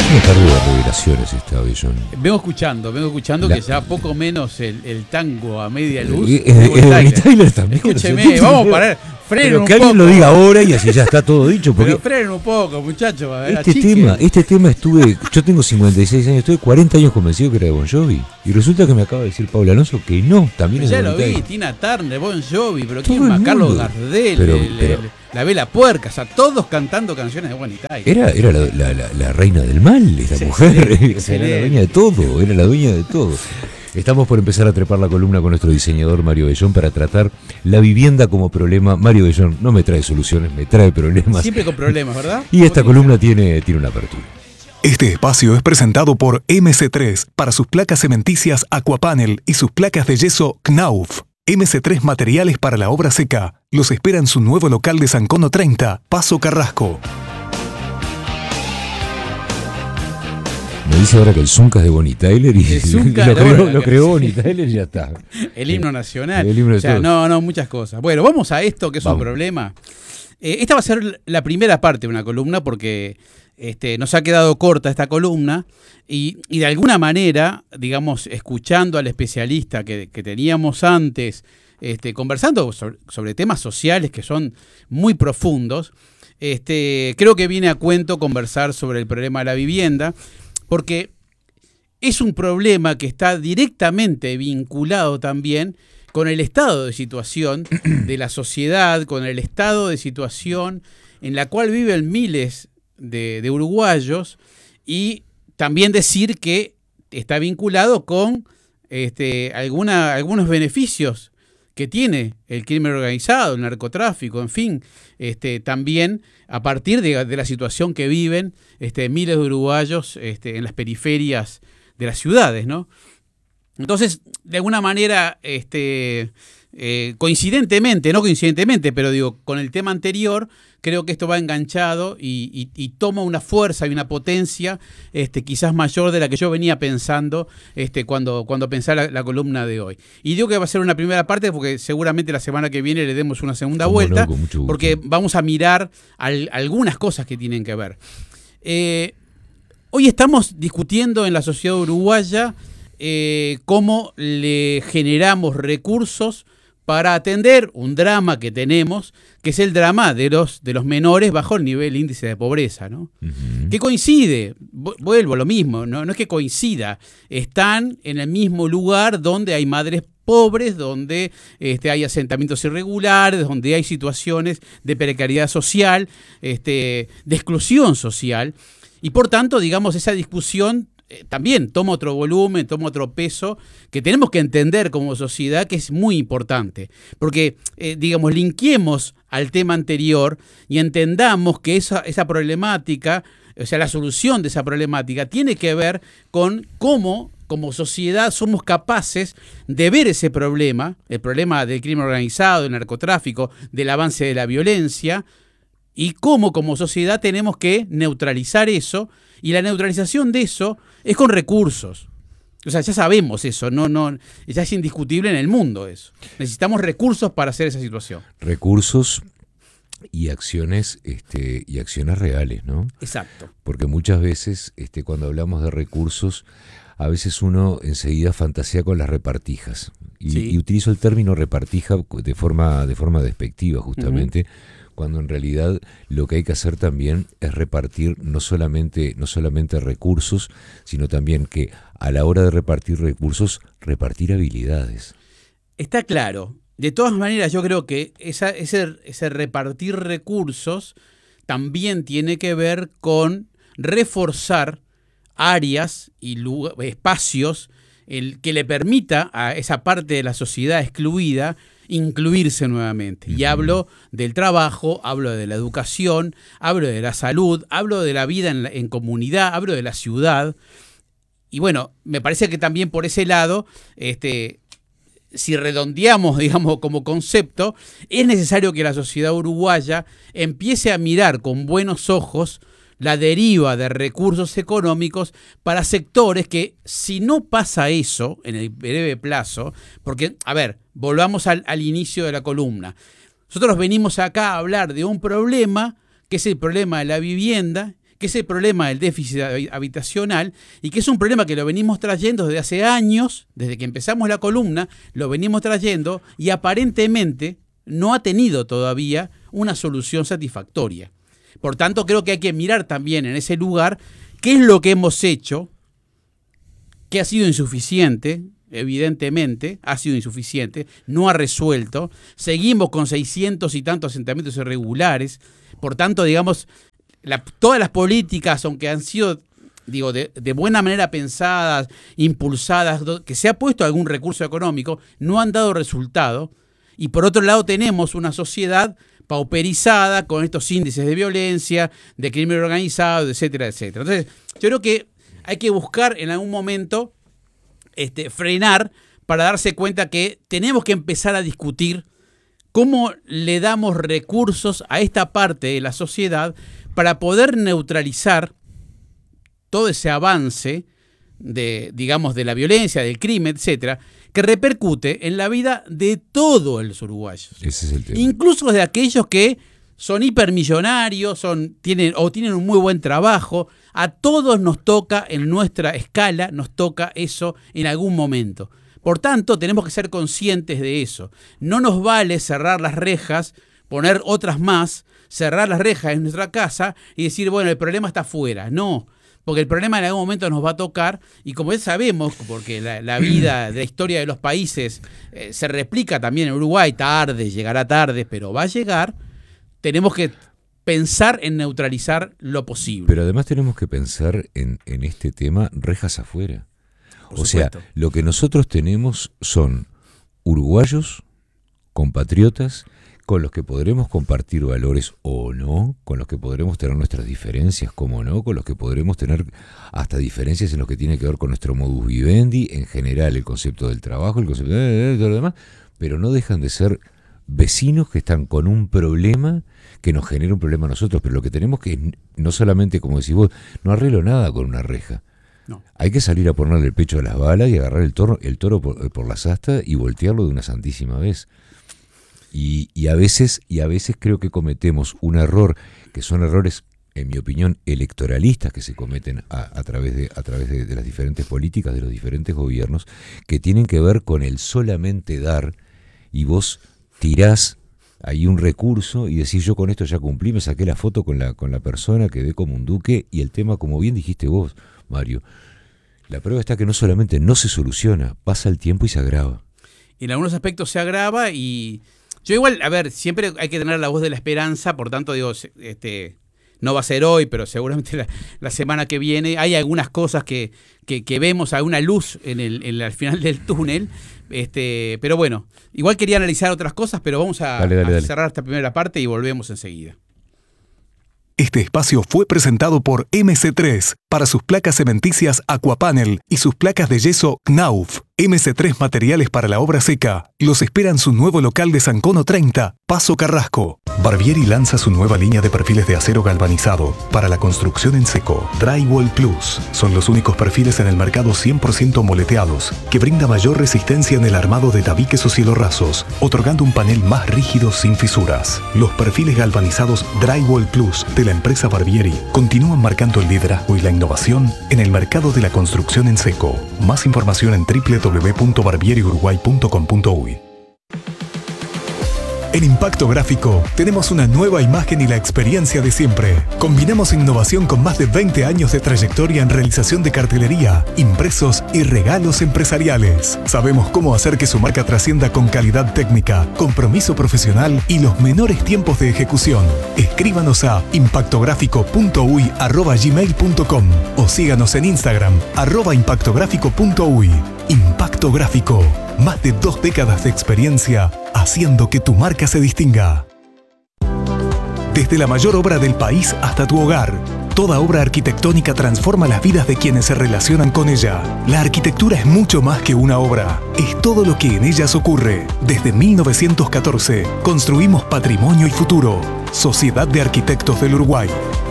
una tarde de revelaciones esta, Bellón. Vengo escuchando que ya poco menos el tango a media luz. Bonnie Tyler también. Escúcheme, vamos a parar. Frenen pero un que poco. alguien lo diga ahora y así ya está todo dicho. Porque pero frenen un poco, muchachos. este tema yo tengo 56 años, estuve 40 años convencido que era de Bon Jovi. Y resulta que me acaba de decir Paula Alonso que no, también es de ya Bonnie lo vi, Tyler. Tina Turner, Bon Jovi, pero Todo ¿quién más? el Carlos mundo. Gardel, la Vela Puerca, o sea, todos cantando canciones de Bonnie Tyler. Era la reina del mal, esta mujer. Era la dueña de todo, era la dueña de todo. Estamos por empezar a trepar la columna con nuestro diseñador Mario Bellón para tratar la vivienda como problema. Mario Bellón no me trae soluciones, me trae problemas. Siempre con problemas, ¿verdad? Y esta columna tiene una apertura. Este espacio es presentado por MC3 para sus placas cementicias Aquapanel y sus placas de yeso Knauf. MC3 Materiales para la obra seca. Los espera en su nuevo local de San Cono 30, Paso Carrasco. Me dice ahora que el Zunca es de Bonnie Tyler y Zunca, lo creó Bonnie Tyler y ya está. El himno nacional. El himno de todo. No, muchas cosas. Bueno, vamos a esto que es un problema. Esta va a ser la primera parte de una columna porque nos ha quedado corta esta columna y de alguna manera, digamos, escuchando al especialista que teníamos antes, conversando sobre temas sociales que son muy profundos, creo que viene a cuento conversar sobre el problema de la vivienda, porque es un problema que está directamente vinculado también con el estado de situación de la sociedad, con el estado de situación en la cual viven miles de uruguayos, y también decir que está vinculado con algunos beneficios que tiene el crimen organizado, el narcotráfico, en fin, también a partir de la situación que viven miles de uruguayos en las periferias de las ciudades, ¿no? Entonces, de alguna manera, coincidentemente, pero digo, con el tema anterior, creo que esto va enganchado y toma una fuerza y una potencia quizás mayor de la que yo venía pensando cuando pensé la columna de hoy. Y digo que va a ser una primera parte porque seguramente la semana que viene le demos una segunda vuelta, con mucho gusto. Porque vamos a mirar algunas cosas que tienen que ver. Hoy estamos discutiendo en la sociedad uruguaya cómo le generamos recursos para atender un drama que tenemos, que es el drama de los menores bajo el nivel índice de pobreza, ¿no? Uh-huh. Que coincide, vuelvo a lo mismo, no es que coincida, están en el mismo lugar donde hay madres pobres, donde hay asentamientos irregulares, donde hay situaciones de precariedad social, de exclusión social, y por tanto, digamos, esa discusión también toma otro volumen, toma otro peso que tenemos que entender como sociedad, que es muy importante. Porque, digamos, linkeemos al tema anterior y entendamos que esa problemática, o sea, la solución de esa problemática tiene que ver con cómo, como sociedad, somos capaces de ver ese problema, el problema del crimen organizado, del narcotráfico, del avance de la violencia, y cómo como sociedad tenemos que neutralizar eso, y la neutralización de eso es con recursos. O sea, ya sabemos eso, ya es indiscutible en el mundo eso. Necesitamos recursos para hacer esa situación. Recursos y acciones reales, ¿no? Exacto. Porque muchas veces cuando hablamos de recursos, a veces uno enseguida fantasea con las repartijas. Y utilizo el término repartija de forma despectiva, justamente. Uh-huh. Cuando en realidad lo que hay que hacer también es repartir no solamente recursos, sino también que a la hora de repartir recursos, repartir habilidades. Está claro. De todas maneras, yo creo que ese repartir recursos también tiene que ver con reforzar áreas y espacios que le permita a esa parte de la sociedad excluida incluirse nuevamente. Y hablo del trabajo, hablo de la educación, hablo de la salud, hablo de la vida en comunidad, hablo de la ciudad. Y bueno, me parece que también por ese lado, si redondeamos, digamos, como concepto, es necesario que la sociedad uruguaya empiece a mirar con buenos ojos la deriva de recursos económicos para sectores que, si no pasa eso en el breve plazo, porque, a ver, volvamos al inicio de la columna. Nosotros venimos acá a hablar de un problema, que es el problema de la vivienda, que es el problema del déficit habitacional y que es un problema que lo venimos trayendo desde hace años, desde que empezamos la columna, lo venimos trayendo y aparentemente no ha tenido todavía una solución satisfactoria. Por tanto, creo que hay que mirar también en ese lugar qué es lo que hemos hecho, que ha sido insuficiente. Evidentemente ha sido insuficiente, no ha resuelto, seguimos con 600 y tantos asentamientos irregulares, por tanto, digamos, todas las políticas, aunque han sido, digo, de buena manera pensadas, impulsadas, que se ha puesto algún recurso económico, no han dado resultado, y por otro lado tenemos una sociedad pauperizada con estos índices de violencia, de crimen organizado, etcétera, etcétera. Entonces, yo creo que hay que buscar en algún momento frenar para darse cuenta que tenemos que empezar a discutir cómo le damos recursos a esta parte de la sociedad para poder neutralizar todo ese avance de la violencia, del crimen, etcétera, que repercute en la vida de todos los uruguayos. Ese es el tema. Incluso de aquellos que son hipermillonarios, tienen un muy buen trabajo. A todos nos toca, en nuestra escala, nos toca eso en algún momento. Por tanto, tenemos que ser conscientes de eso. No nos vale cerrar las rejas, poner otras más, cerrar las rejas en nuestra casa y decir, bueno, el problema está afuera. No, porque el problema en algún momento nos va a tocar y como ya sabemos, porque la vida de la historia de los países se replica también en Uruguay, llegará tarde, pero va a llegar. Tenemos que pensar en neutralizar lo posible. Pero además tenemos que pensar en este tema rejas afuera. Por supuesto. Sea, lo que nosotros tenemos son uruguayos, compatriotas, con los que podremos compartir valores o no, con los que podremos tener nuestras diferencias, como no, con los que podremos tener hasta diferencias en lo que tiene que ver con nuestro modus vivendi, en general el concepto del trabajo, el concepto de lo demás, pero no dejan de ser vecinos que están con un problema que nos genera un problema a nosotros, pero lo que tenemos que, no solamente, como decís vos, no arreglo nada con una reja. No. Hay que salir a ponerle el pecho a las balas y agarrar el toro por las astas y voltearlo de una santísima vez. Y a veces creo que cometemos un error, que son errores, en mi opinión, electoralistas que se cometen a través de las diferentes políticas, de los diferentes gobiernos, que tienen que ver con el solamente dar, y vos tirás ahí un recurso y decís, yo con esto ya cumplí, me saqué la foto con la persona, quedé como un duque, y el tema, como bien dijiste vos, Mario, la prueba está que no solamente no se soluciona, pasa el tiempo y se agrava. En algunos aspectos se agrava y yo igual, a ver, siempre hay que tener la voz de la esperanza, por tanto digo, no va a ser hoy, pero seguramente la semana que viene hay algunas cosas que vemos, alguna luz al final del túnel, pero bueno, igual quería analizar otras cosas, pero vamos a cerrar esta primera parte y volvemos enseguida. Este espacio fue presentado por MC3 para sus placas cementicias Aquapanel y sus placas de yeso Knauf. MC3 Materiales para la obra seca. Los espera en su nuevo local de San Cono 30, Paso Carrasco. Barbieri lanza su nueva línea de perfiles de acero galvanizado para la construcción en seco. Drywall Plus. Son los únicos perfiles en el mercado 100% moleteados que brinda mayor resistencia en el armado de tabiques o cielorrasos, otorgando un panel más rígido sin fisuras. Los perfiles galvanizados Drywall Plus de la empresa Barbieri continúan marcando el liderazgo y la innovación en el mercado de la construcción en seco. Más información en www.barbieriuruguay.com.uy. En Impacto Gráfico tenemos una nueva imagen y la experiencia de siempre. Combinamos innovación con más de 20 años de trayectoria en realización de cartelería, impresos y regalos empresariales. Sabemos cómo hacer que su marca trascienda con calidad técnica, compromiso profesional y los menores tiempos de ejecución. Escríbanos a impactográfico.uy@gmail.com o síganos en Instagram @impactográfico.uy. Impacto Gráfico. Más de 2 décadas de experiencia haciendo que tu marca se distinga. Desde la mayor obra del país hasta tu hogar, toda obra arquitectónica transforma las vidas de quienes se relacionan con ella. La arquitectura es mucho más que una obra, es todo lo que en ellas ocurre. Desde 1914, construimos patrimonio y futuro. Sociedad de Arquitectos del Uruguay.